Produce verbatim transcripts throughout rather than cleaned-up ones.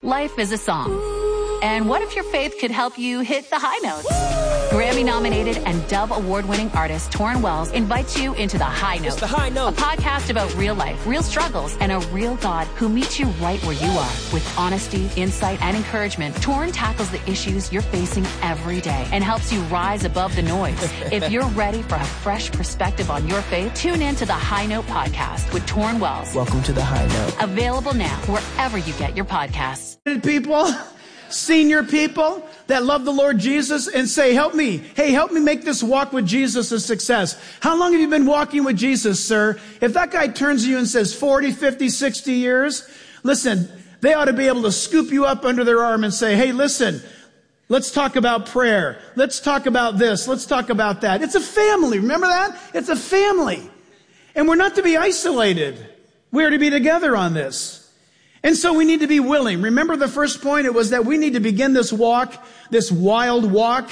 Life is a song. And what if your faith could help you hit the high notes? Grammy-nominated and Dove Award-winning artist Torrin Wells invites you into The High Note. It's The High Note. A podcast about real life, real struggles, and a real God who meets you right where you are. With honesty, insight, and encouragement, Torrin tackles the issues you're facing every day and helps you rise above the noise. If you're ready for a fresh perspective on your faith, tune in to The High Note podcast with Torrin Wells. Welcome to The High Note. Available now wherever you get your podcasts. People, senior people that love the Lord Jesus and say, help me. Hey, help me make this walk with Jesus a success. How long have you been walking with Jesus, sir? If that guy turns to you and says forty, fifty, sixty years, listen, they ought to be able to scoop you up under their arm and say, hey, listen, let's talk about prayer. Let's talk about this. Let's talk about that. It's a family. Remember that? It's a family. And we're not to be isolated. We are to be together on this. And so we need to be willing. Remember the first point, it was that we need to begin this walk, this wild walk,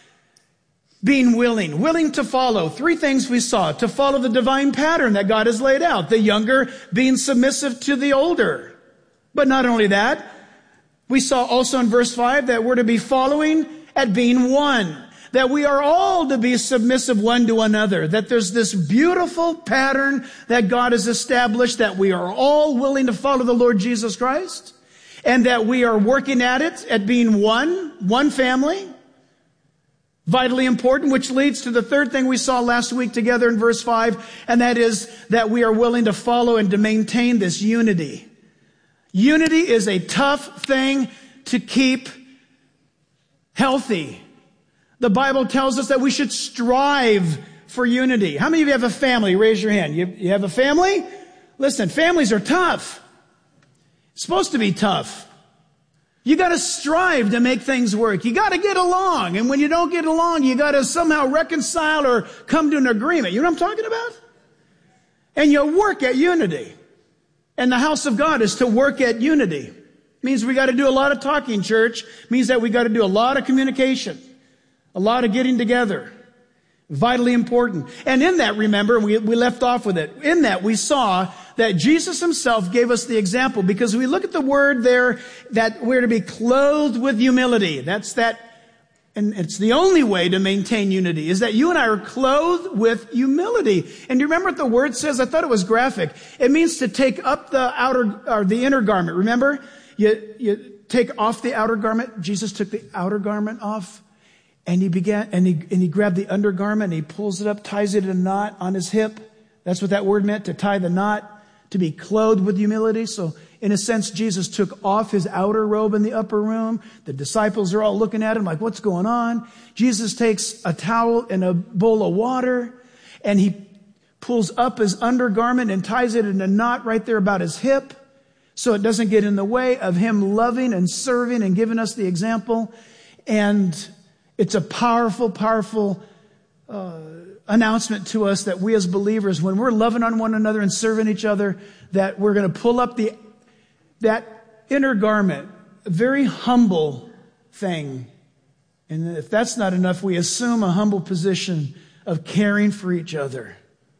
being willing, willing to follow. Three things we saw: to follow the divine pattern that God has laid out. The younger being submissive to the older. But not only that, we saw also in verse five that we're to be following at being one. That we are all to be submissive one to another. That there's this beautiful pattern that God has established, that we are all willing to follow the Lord Jesus Christ. And that we are working at it, at being one, one family. Vitally important, which leads to the third thing we saw last week together in verse five. And that is that we are willing to follow and to maintain this unity. Unity is a tough thing to keep healthy. The Bible tells us that we should strive for unity. How many of you have a family? Raise your hand. You, you have a family? Listen, families are tough. It's supposed to be tough. You got to strive to make things work. You got to get along. And when you don't get along, you got to somehow reconcile or come to an agreement. You know what I'm talking about? And you work at unity. And the house of God is to work at unity. It means we got to do a lot of talking, church. It means that we got to do a lot of communication. A lot of getting together. Vitally important. And in that, remember, we, we left off with it. In that, we saw that Jesus himself gave us the example, because we look at the word there that we're to be clothed with humility. That's that, and it's the only way to maintain unity, is that you and I are clothed with humility. And do you remember what the word says? I thought it was graphic. It means to take up the outer, or the inner garment. Remember? You, you take off the outer garment. Jesus took the outer garment off. And he began, and he, and he grabbed the undergarment and he pulls it up, ties it in a knot on his hip. That's what that word meant, to tie the knot, to be clothed with humility. So in a sense, Jesus took off his outer robe in the upper room. The disciples are all looking at him like, what's going on? Jesus takes a towel and a bowl of water and he pulls up his undergarment and ties it in a knot right there about his hip, so it doesn't get in the way of him loving and serving and giving us the example. And it's a powerful, powerful uh, announcement to us that we as believers, when we're loving on one another and serving each other, that we're going to pull up the that inner garment, a very humble thing. And if that's not enough, we assume a humble position of caring for each other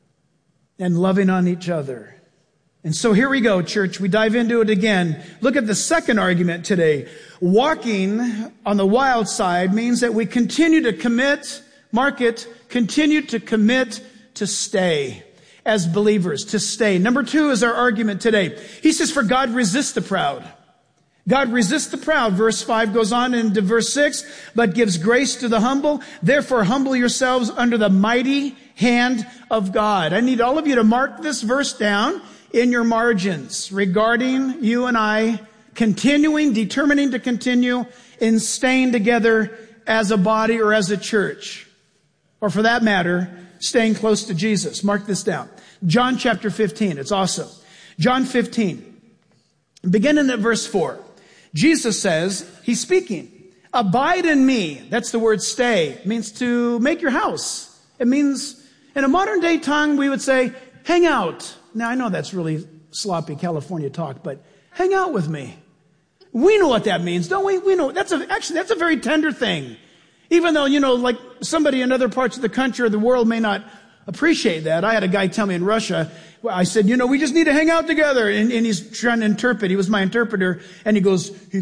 and loving on each other. And so here we go, church. We dive into it again. Look at the second argument today. Walking on the wild side means that we continue to commit, mark it, continue to commit to stay as believers, to stay. Number two is our argument today. He says, for God resists the proud. God resists the proud. Verse five goes on into verse six, but gives grace to the humble. Therefore, humble yourselves under the mighty hand of God. I need all of you to mark this verse down in your margins regarding you and I continuing, determining to continue in staying together as a body or as a church. Or for that matter, staying close to Jesus. Mark this down. John chapter fifteen. It's awesome. John fifteen. Beginning at verse four. Jesus says, he's speaking, abide in me. That's the word stay. It means to make your house. It means, in a modern day tongue, we would say, hang out. Now, I know that's really sloppy California talk, but hang out with me. We know what that means, don't we? We know. That's a, actually, that's a very tender thing. Even though, you know, like somebody in other parts of the country or the world may not appreciate that. I had a guy tell me in Russia, I said, you know, we just need to hang out together. And, and he's trying to interpret. He was my interpreter. And he goes, he